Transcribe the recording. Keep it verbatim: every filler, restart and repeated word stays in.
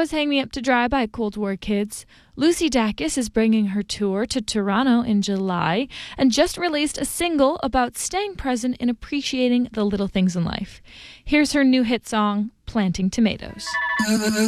was Hang Me Up to Dry by Cold War Kids. Lucy Dacus is bringing her tour to Toronto in July and just released a single about staying present and appreciating the little things in life. Here's her new hit song, Planting Tomatoes.